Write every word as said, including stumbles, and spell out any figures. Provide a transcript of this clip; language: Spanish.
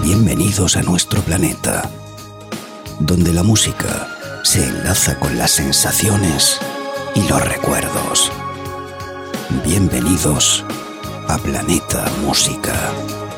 Bienvenidos a nuestro planeta, donde la música se enlaza con las sensaciones y los recuerdos. Bienvenidos a Planeta Música.